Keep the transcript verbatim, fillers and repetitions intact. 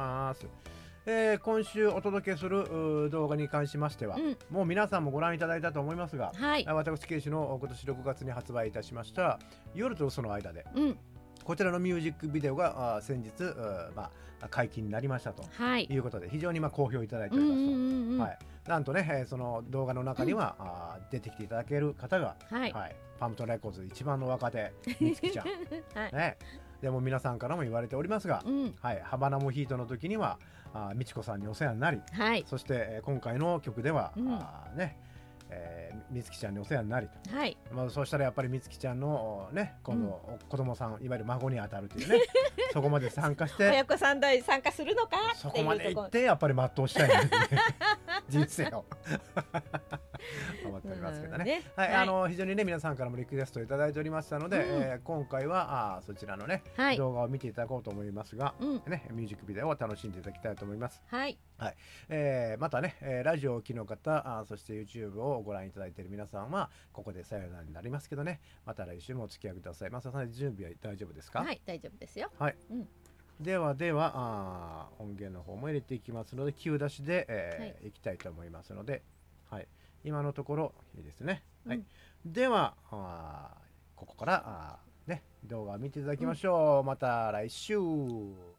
ます。えー、今週お届けする動画に関しましては、うん、もう皆さんもご覧いただいたと思いますが、はい、私ケイシの今年ろくがつに発売いたしました夜と嘘の間で、うん、こちらのミュージックビデオが先日、まあ、解禁になりましたということで、はい、非常にまあ好評いただいておりますと、うんうんうん、はい、なんとねその動画の中には、うん、あ出てきていただける方が、はいはい、パムトンレコーズ一番の若手みつきちゃん、はいね、でも皆さんからも言われておりますが、うんはい、ハバナモヒートの時にはあみちこさんにお世話になり、はい、そして、えー、今回の曲では、うんあねえー、みつきちゃんにお世話になりと、はいまあ、そうしたらやっぱりみつきちゃんの、ね、この、うん、子供さんいわゆる孫にあたるというねそこまで参加して親子さん代参加するのかそこまで行ってやっぱり全うしたいんですね人生を思っておりますけどね、ねはいはい、あの非常にね皆さんからもリクエストいただいておりましたので、うんえー、今回はあそちらのね、はい、動画を見ていただこうと思いますが、うんね、ミュージックビデオを楽しんでいただきたいと思います。はいはいえー、またね、えー、ラジオをお聞きの方あそして YouTube をご覧いただいている皆さんはここでさよならになりますけどね、また来週もお付き合いください。増田さん準備は大丈夫ですか？ はい大丈夫ですよ。 はい、うんではではあ音源の方も入れていきますので急出しで、えーはい、いきたいと思いますので、はい、今のところいいですね、はいうん、ではあここからあ、ね、動画を見ていただきましょう、うん、また来週。